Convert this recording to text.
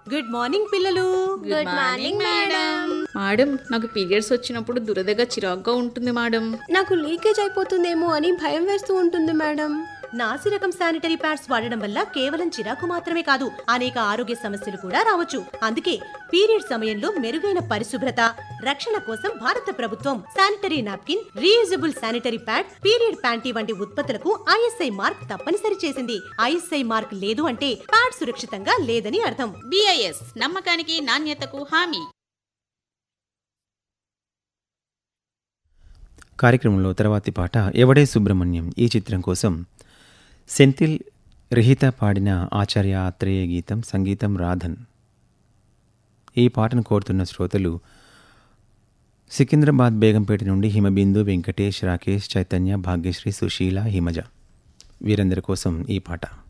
Good morning పిల్లలు. Good morning madam. Madam, నాకు periods వచ్చినప్పుడు దురదగా చిరాగ్గా ఉంటుంది మేడం. నాకు లీకేజ్ అయిపోతుందేమో అని భయం వేస్తూ ఉంటుంది మేడం. నాసి రకం శానిటరీ ప్యాడ్స్ వాడడం వల్ల కేవలం చిరాకు మాత్రమే కాదు, అనేక ఆరోగ్య సమస్యలు కూడా రావచ్చు. అందుకే పీరియడ్ సమయంలో మెరుగైన పరిశుభ్రత, రక్షణ కోసం భారత ప్రభుత్వం sanitary napkin, reusable sanitary pad, period panty వంటి ఉత్పత్తులకు ఐఎస్ఐ మార్క్ తప్పనిసరి చేసింది. ఐఎస్ఐ మార్క్ లేదు అంటే ప్యాడ్ సురక్షితంగా లేదని అర్థం. BIS నమ్మకానికి నాణ్యతకు హామీ. కార్యక్రమంలో తర్వాతి పాట ఎవడే సుబ్రహ్మణ్యం ఈ చిత్రం కోసం సెంథిల్ రిహిత పాడిన ఆచార్య ఆత్రేయ గీతం, సంగీతం రాధన్. ఈ పాటను కోరుతున్న శ్రోతలు సికింద్రాబాద్ బేగంపేట నుండి హిమబిందు, వెంకటేష్, రాకేష్, చైతన్య, భాగ్యశ్రీ, సుశీల, హిమజ. వీరందరి కోసం ఈ పాట.